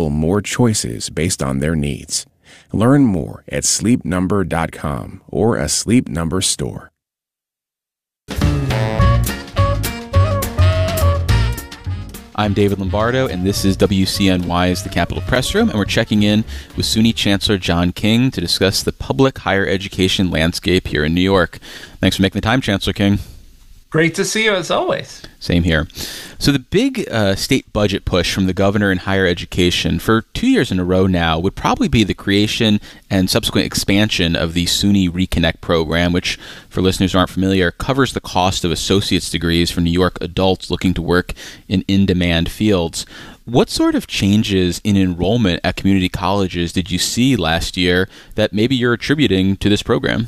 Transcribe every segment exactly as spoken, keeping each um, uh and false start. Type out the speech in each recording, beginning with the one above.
people more choices based on their needs. Learn more at sleep number dot com or a Sleep Number store. I'm David Lombardo, and this is W C N Y's The Capitol Press Room, and we're checking in with SUNY Chancellor John King to discuss the public higher education landscape here in New York. Thanks for making the time, Chancellor King. Great to see you, as always. Same here. So the big uh, state budget push from the governor in higher education for two years in a row now would probably be the creation and subsequent expansion of the SUNY Reconnect program, which, for listeners who aren't familiar, covers the cost of associate's degrees for New York adults looking to work in in-demand fields. What sort of changes in enrollment at community colleges did you see last year that maybe you're attributing to this program?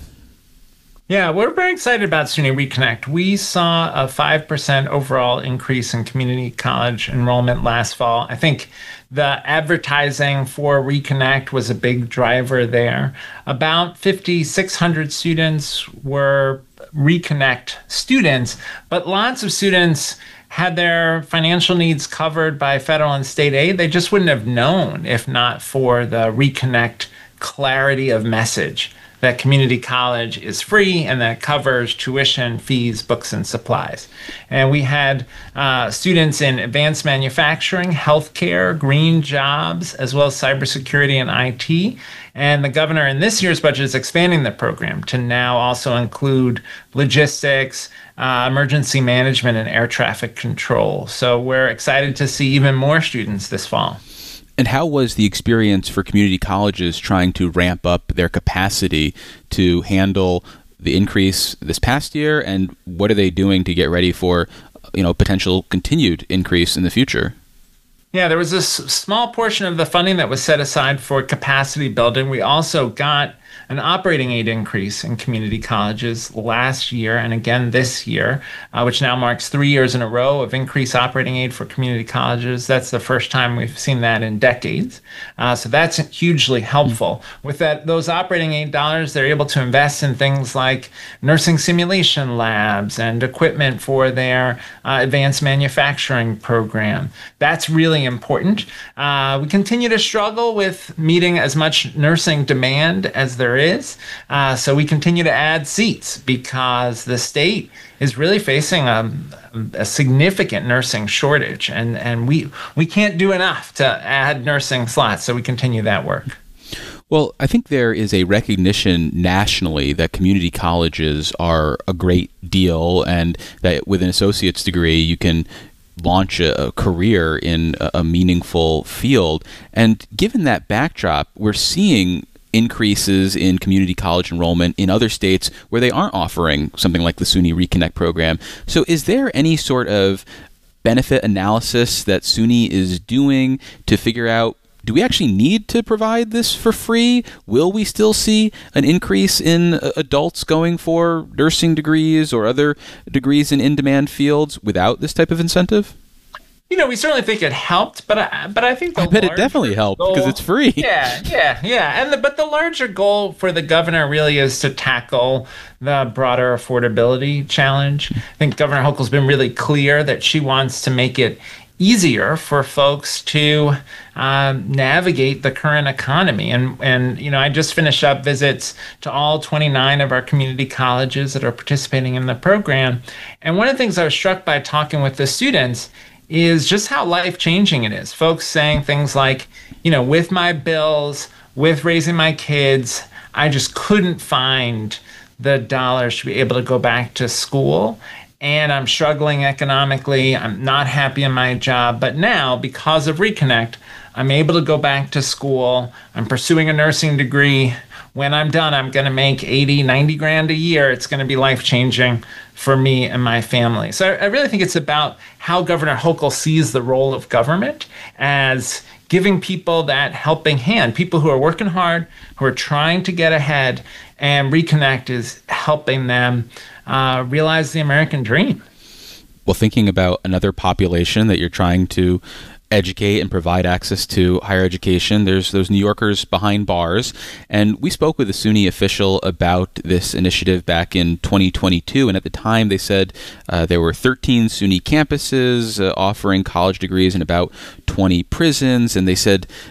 Yeah, we're very excited about SUNY Reconnect. We saw a five percent overall increase in community college enrollment last fall. I think the advertising for Reconnect was a big driver there. About five thousand six hundred students were Reconnect students, but lots of students had their financial needs covered by federal and state aid. They just wouldn't have known if not for the Reconnect clarity of message that community college is free and that covers tuition, fees, books, and supplies. And we had uh, students in advanced manufacturing, healthcare, green jobs, as well as cybersecurity and I T. And the governor in this year's budget is expanding the program to now also include logistics, uh, emergency management, and air traffic control. So we're excited to see even more students this fall. And how was the experience for community colleges trying to ramp up their capacity to handle the increase this past year, and what are they doing to get ready for, you know, potential continued increase in the future? Yeah, there was this small portion of the funding that was set aside for capacity building. We also got an operating aid increase in community colleges last year and again this year, uh, which now marks three years in a row of increased operating aid for community colleges. That's the first time we've seen that in decades. Uh, so that's hugely helpful. With that, those operating aid dollars, they're able to invest in things like nursing simulation labs and equipment for their uh, advanced manufacturing program. That's really important. Uh, we continue to struggle with meeting as much nursing demand as there is. Uh, so we continue to add seats because the state is really facing a, a significant nursing shortage, and, and we we can't do enough to add nursing slots. So we continue that work. Well, I think there is a recognition nationally that community colleges are a great deal, and that with an associate's degree, you can launch a, a career in a, a meaningful field. And given that backdrop, we're seeing increases in community college enrollment in other states where they aren't offering something like the SUNY Reconnect program. So is there any sort of benefit analysis that SUNY is doing to figure out, do we actually need to provide this for free? Will we still see an increase in uh, adults going for nursing degrees or other degrees in in-demand fields without this type of incentive? You know, we certainly think it helped, but I, but I think the I bet it definitely helped goal, because it's free. Yeah, yeah, yeah. And the, but the larger goal for the governor really is to tackle the broader affordability challenge. I think Governor Hochul's been really clear that she wants to make it easier for folks to um, navigate the current economy. And, and, you know, I just finished up visits to all twenty-nine of our community colleges that are participating in the program. And one of the things I was struck by talking with the students is just how life-changing it is. Folks saying things like, you know, with my bills, with raising my kids, I just couldn't find the dollars to be able to go back to school. And I'm struggling economically. I'm not happy in my job. But now, because of Reconnect, I'm able to go back to school. I'm pursuing a nursing degree. When I'm done, I'm going to make eighty, ninety grand a year. It's going to be life-changing for me and my family. So I really think it's about how Governor Hochul sees the role of government as giving people that helping hand, people who are working hard, who are trying to get ahead, and Reconnect is helping them uh, realize the American dream. Well, thinking about another population that you're trying to educate and provide access to higher education, there's those New Yorkers behind bars. And we spoke with a SUNY official about this initiative back in twenty twenty-two. And at the time, they said uh, there were thirteen SUNY campuses uh, offering college degrees in about twenty prisons. And they said